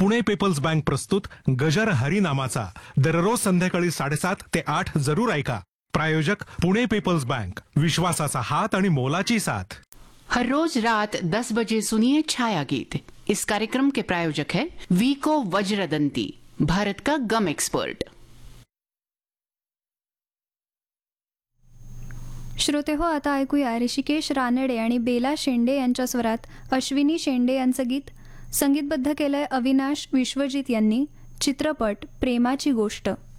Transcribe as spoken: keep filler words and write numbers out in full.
Pune people's bank प्रस्तुत गजर हरिनामाचा दररोज संध्याकाळी साडेसात ते आठ जरूर ऐका. प्रायोजक पुणे पीपल्स बँक, विश्वासाचा हात आणि मोलाची साथ. हर रोज रात दस बजे सुनिए छाया गीत. इस कार्यक्रम के प्रायोजक है वीको वज्रदंती, भारत का गम एक्सपर्ट. श्रोते हो, आता ऐकूया ऋषिकेश रानडे आणि बेला शेंडे यांच्या स्वरात अश्विनी शेंडे यांचं गीत. संगीतबद्ध केलंय अविनाश विश्वजित यांनी. चित्रपट प्रेमाची गोष्ट.